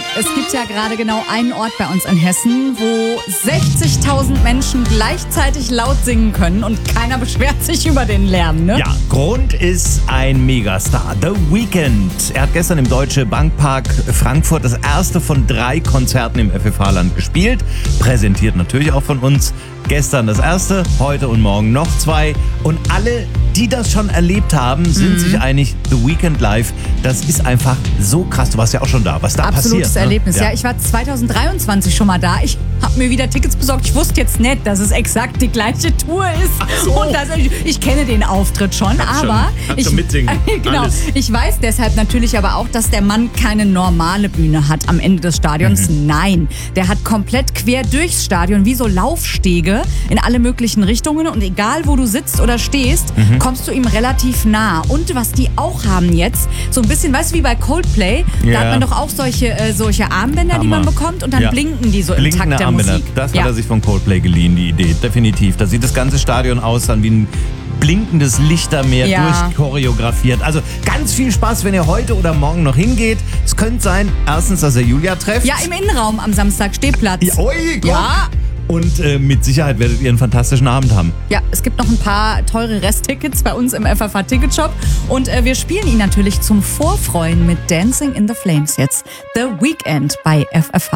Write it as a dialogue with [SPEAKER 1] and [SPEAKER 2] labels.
[SPEAKER 1] es gibt ja gerade genau einen Ort bei uns in Hessen, wo 60.000 Menschen gleichzeitig laut singen können und keiner beschwert sich über den Lärm, ne?
[SPEAKER 2] Ja, Grund ist ein Megastar, The Weeknd. Er hat gestern im Deutsche Bankpark Frankfurt das erste von 3 Konzerten im FFH-Land gespielt. Präsentiert natürlich auch von uns. Gestern das erste, heute und morgen noch 2. Und alle, die das schon erlebt haben, sind sich einig, The Weeknd live, das ist einfach so krass. Du warst ja auch schon da, was da
[SPEAKER 1] Absolutes
[SPEAKER 2] passiert.
[SPEAKER 1] Erlebnis.
[SPEAKER 2] Ne?
[SPEAKER 1] Ja, ich war 2023 schon mal da. Ich habe mir wieder Tickets besorgt. Ich wusste jetzt nicht, dass es exakt die gleiche Tour ist.
[SPEAKER 2] Ach so.
[SPEAKER 1] Und ich kenne den Auftritt schon, aber
[SPEAKER 2] Kannst schon mitsingen.
[SPEAKER 1] Genau,
[SPEAKER 2] Alles.
[SPEAKER 1] ich weiß deshalb natürlich aber auch, dass der Mann keine normale Bühne hat am Ende des Stadions. Nein, der hat komplett quer durchs Stadion wie so Laufstege in alle möglichen Richtungen und egal wo du sitzt oder stehst, kommst du ihm relativ nah. Und was die auch haben jetzt, so ein bisschen, weißt du, wie bei Coldplay, da hat man doch auch solche Armbänder, die man bekommt und dann blinken die so im Takt der
[SPEAKER 2] Armbänder.
[SPEAKER 1] Musik.
[SPEAKER 2] Das hat er sich von Coldplay geliehen, die Idee, definitiv. Da sieht das ganze Stadion aus dann wie ein blinkendes Lichtermeer durchchoreografiert. Also ganz viel Spaß, wenn ihr heute oder morgen noch hingeht. Es könnte sein, erstens, dass ihr Julia trefft.
[SPEAKER 1] Ja, im Innenraum am Samstag, Stehplatz.
[SPEAKER 2] Ja, ui, guck.
[SPEAKER 1] Ja.
[SPEAKER 2] Und mit Sicherheit werdet ihr einen fantastischen Abend haben.
[SPEAKER 1] Ja, es gibt noch ein paar teure Resttickets bei uns im FFH Ticketshop. Und wir spielen ihn natürlich zum Vorfreuen mit Dancing in the Flames jetzt. The Weeknd bei FFH.